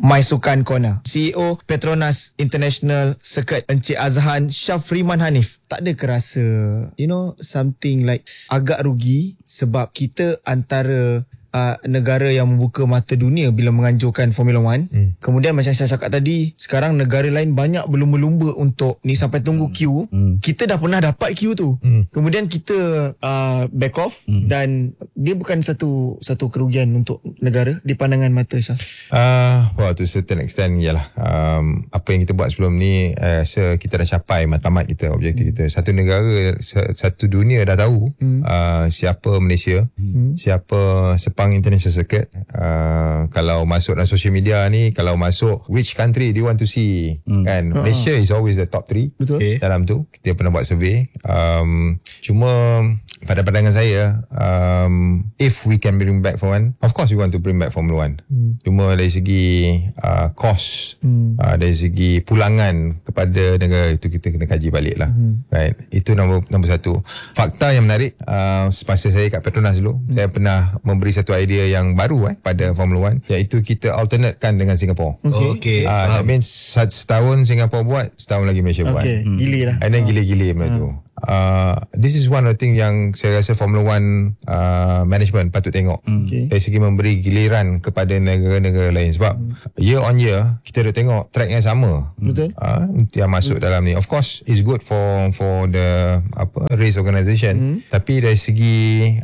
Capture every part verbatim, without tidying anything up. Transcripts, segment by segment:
My Sukan Corner. C E O Petronas International Circuit Encik Azhan Syafriman Hanif. Tak ada kerasa, you know, something like agak rugi sebab kita antara uh, negara yang membuka mata dunia bila menganjurkan Formula One. Hmm. Kemudian macam saya cakap tadi, sekarang negara lain banyak berlumba-lumba untuk ni sampai tunggu queue. Hmm. Kita dah pernah dapat queue tu. Hmm. Kemudian kita uh, back off hmm. dan dia bukan satu satu kerugian untuk negara di pandangan mata Syah. Uh, well, to certain extent, yalah. Um, apa yang kita buat sebelum ni, uh, rasa kita dah capai matlamat kita, objektif hmm. kita. Satu negara, satu dunia dah tahu hmm. uh, siapa Malaysia, hmm. siapa Sepang International Circuit. Uh, kalau masuk dalam social media ni, kalau masuk which country do you want to see, hmm. kan? Uh-huh. Malaysia is always the top three. Betul. Okay. Dalam tu kita pernah buat survey. Um, cuma pada pandangan saya, um, if we can bring back Formula One, of course we want to bring back Formula One. Hmm. Cuma dari segi uh, cost, hmm. uh, dari segi pulangan kepada negara itu kita kena kaji balik lah. Hmm. Right. Itu nombor nombor satu. Fakta yang menarik, uh, semasa saya kat Petronas dulu, hmm. saya pernah memberi satu idea yang baru eh pada Formula One, iaitu kita alternatekan dengan Singapore. Okay. okay. Uh, that means setahun Singapore buat, setahun lagi Malaysia okay. buat. Hmm. Gila lah. And then gila-gila benda hmm. tu. Uh, this is one of the thing yang saya rasa Formula One uh, management patut tengok. Okay. Dari segi memberi giliran kepada negara-negara lain. Sebab hmm. year on year kita dah tengok track yang sama. Betul. Uh, yang masuk hmm. dalam ni. Of course it's good for for the apa race organisation. Hmm. Tapi dari segi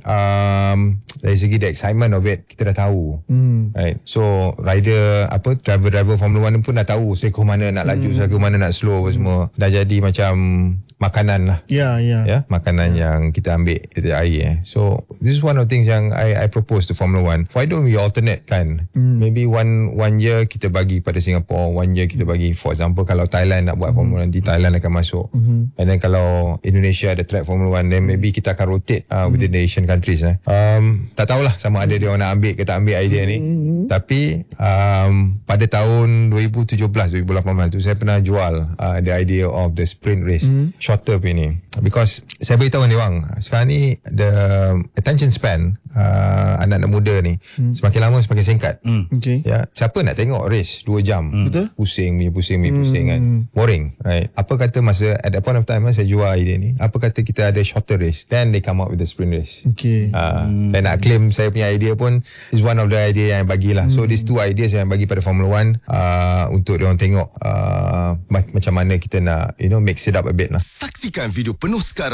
um, dari segi the excitement of it, kita dah tahu. Hmm. Right. So rider apa driver-driver Formula One pun dah tahu seko mana nak laju, hmm. seko mana nak slow, hmm. semua. Dah jadi macam makanan lah. Ya, ya. Ya, makanan yeah. yang kita ambil dari air. Eh. So, this is one of the things yang I I propose to Formula One. Why don't we alternate kan? Mm. Maybe one one year kita bagi pada Singapore, one year kita bagi, for example, kalau Thailand nak buat mm. Formula One, nanti Thailand akan masuk. Mm-hmm. And then kalau Indonesia ada track Formula One, then maybe kita akan rotate uh, within mm. the Asian countries. Eh. Um, tak tahulah sama ada dia orang nak ambil ke tak ambil idea ni. Mm-hmm. Tapi, um, pada tahun dua ribu tujuh belas, dua ribu lapan belas tu, saya pernah jual uh, the idea of the sprint race. Mm. Shorter punya ni. Because saya beritahu ni bang, sekarang ni the attention span uh, anak-anak muda ni hmm. semakin lama semakin singkat. Hmm. Okay. Ya, siapa nak tengok race dua jam? Hmm. Betul? Pusing, punya pusing, punya pusing hmm. kan. Boring, right? Apa kata masa at that point of time saya jual idea ni, apa kata kita ada shorter race, then they come up with the sprint race. Okay. Uh, hmm. Saya nak claim saya punya idea pun is one of the idea yang bagilah. Hmm. So these two ideas yang bagi pada Formula One uh, untuk dia orang tengok uh, macam mana kita nak, you know, mix it up a bit lah. Saksikan video penuh sekarang.